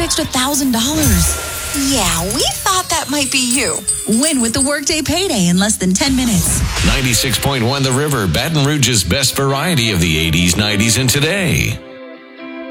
extra $1,000. Yeah, we thought that might be you. Win with the Workday Payday in less than 10 minutes. 96.1 The River, Baton Rouge's best variety of the 80s, 90s, and today.